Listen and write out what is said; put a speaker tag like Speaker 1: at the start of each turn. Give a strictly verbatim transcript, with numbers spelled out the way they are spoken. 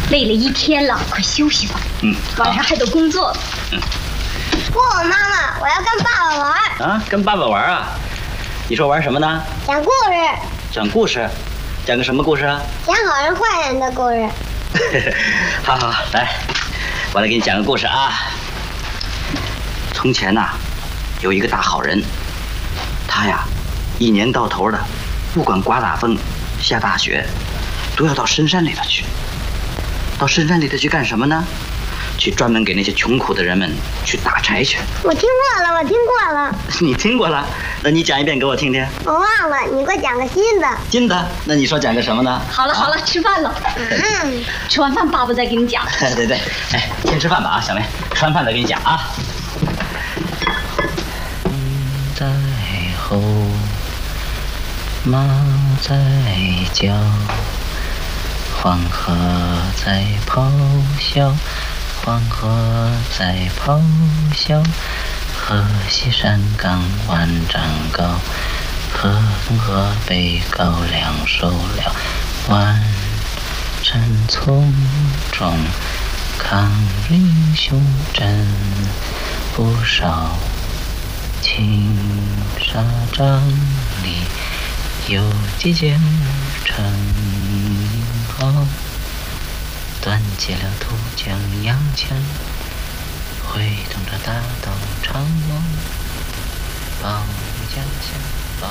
Speaker 1: 累了一天了，快休息吧。嗯，晚上还得工作。
Speaker 2: 嗯。
Speaker 3: 不，妈妈，我要跟爸爸玩。
Speaker 2: 啊，跟爸爸玩啊？你说玩什么呢？
Speaker 3: 讲故事。
Speaker 2: 讲故事？讲个什么故事啊？
Speaker 3: 讲好人坏人的故事。
Speaker 2: 好好，来，我来给你讲个故事啊。从前呐、啊，有一个大好人，他呀，一年到头的，不管刮大风、下大雪，都要到深山里头去。到深山里头去干什么呢？去专门给那些穷苦的人们去打柴去。
Speaker 3: 我听过了，我听过了。
Speaker 2: 你听过了？那你讲一遍给我听听。
Speaker 3: 我忘了，你给我讲个新的。
Speaker 2: 新的？那你说讲个什么呢？
Speaker 1: 好了好了，啊、吃饭了。嗯，吃完饭爸爸再给你讲。
Speaker 2: 对对，哎，先吃饭吧啊，小梅，吃完饭再给你讲啊。
Speaker 4: 在吼，马在叫，黄河在咆哮，黄河在咆哮，河西山岗万丈高，河东河北高粱收了，万山丛中抗日英雄真不少，青纱帐里有几件成好，端起了土枪洋枪，挥动着大刀长矛，保家乡。